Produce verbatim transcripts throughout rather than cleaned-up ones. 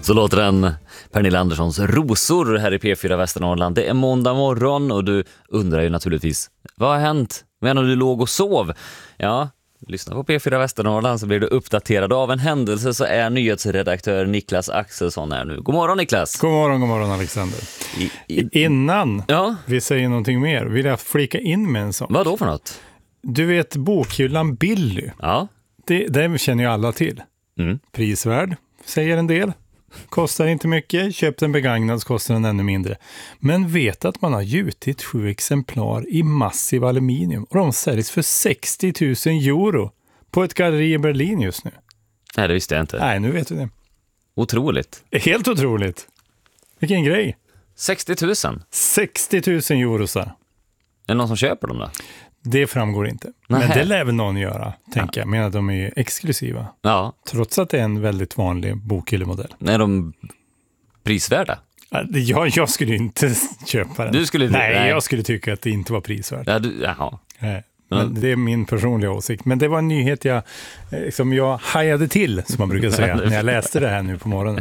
Så låter den Pernilla Anderssons Rosor här i P fyra Västernorrland. Det är måndag morgon och du undrar ju naturligtvis, vad har hänt medan du låg och sov? Ja, lyssna på P fyra Västernorrland så blir du uppdaterad av en händelse, så är nyhetsredaktör Niklas Axelsson här nu. God morgon Niklas! God morgon, god morgon Alexander. I, I, Innan ja. vi säger någonting mer vill jag flika in med en sak. Vad då för något? Du vet bokhyllan Billy. Ja. Det, det känner ju alla till. Mm. Prisvärd, säger en del. Kostar inte mycket, köpt en begagnad så kostar den ännu mindre. Men vet att man har gjutit sju exemplar i massiv aluminium och de säljs för sextio tusen euro på ett galleri i Berlin just nu. Nej, det visste jag inte. Nej, nu vet du det. Otroligt. Helt otroligt. Vilken grej. sextio tusen? sextio tusen euro, så. Är det någon som köper dem då? Det framgår inte. Nej. Men det lär väl någon göra, tänker ja. jag. Men att de är exklusiva. Ja. Trots att det är en väldigt vanlig bokhyllemodell. Är de prisvärda? Ja, jag skulle inte köpa den. Du skulle nej, nej, jag skulle tycka att det inte var prisvärt. Ja, du, jaha. Nej. Men mm. det är min personliga åsikt. Men det var en nyhet jag, som jag hajade till, som man brukar säga, när jag läste det här nu på morgonen.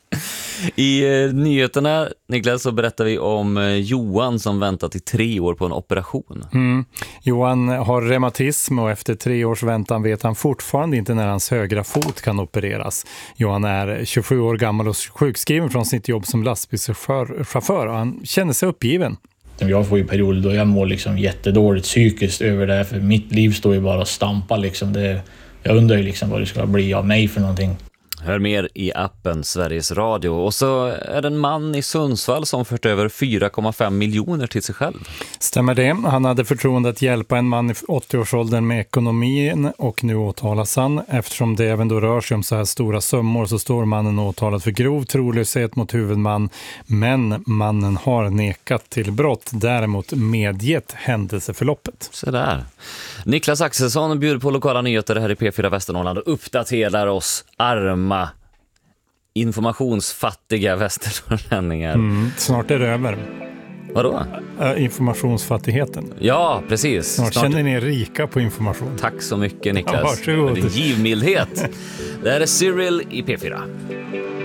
I eh, nyheterna, Niklas, så berättar vi om eh, Johan som väntat i tre år på en operation. Mm. Johan har reumatism och efter tre års väntan vet han fortfarande inte när hans högra fot kan opereras. Johan är tjugosju år gammal och sjukskriven från sitt jobb som lastbilschaufför och han känner sig uppgiven. Jag får ju perioder då jag mår liksom jättedåligt psykiskt över det här, för mitt liv står ju bara och stampar liksom. Det, jag undrar ju liksom vad det ska bli av mig för någonting. Hör mer i appen Sveriges Radio. Och så är det en man i Sundsvall som fört över fyra komma fem miljoner till sig själv. Stämmer det? Han hade förtroende att hjälpa en man i åttio-årsåldern med ekonomin och nu åtalas han. Eftersom det även då rör sig om så här stora summor så står mannen åtalad för grov trolöshet mot huvudman. Men mannen har nekat till brott, däremot medgett händelseförloppet. Så där. Niklas Axelsson bjuder på lokala nyheter här i P fyra Västernorrland och uppdaterar oss arma informationsfattiga västernorrlänningar. Mm, snart är det över. Vadå? Äh, informationsfattigheten. Ja, precis. Snart, snart känner ni er rika på information. Tack så mycket Niklas. Ja, varsågod. För din givmildhet. Det här är Cyril i P fyra.